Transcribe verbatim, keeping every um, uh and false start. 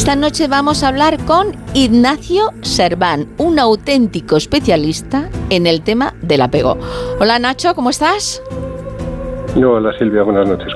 Esta noche vamos a hablar con Ignacio Serván, un auténtico especialista en el tema del apego. Hola Nacho, ¿cómo estás? Hola Silvia, buenas noches.